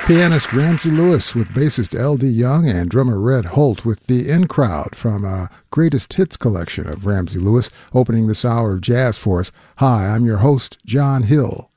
Pianist Ramsey Lewis with bassist L.D. Young and drummer Red Holt with the In Crowd from a greatest hits collection of Ramsey Lewis, opening this hour of jazz for us. Hi, I'm your host, John Hill.